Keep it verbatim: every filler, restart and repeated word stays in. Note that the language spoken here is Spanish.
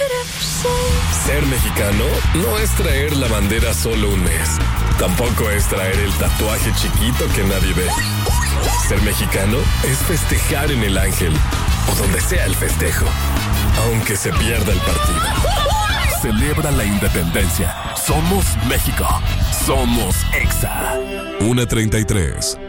Ser mexicano no es traer la bandera solo un mes. Tampoco es traer el tatuaje chiquito que nadie ve. Ser mexicano es festejar en el Ángel o donde sea el festejo, aunque se pierda el partido. Celebra la independencia. Somos México. Somos Exa. una treinta y tres.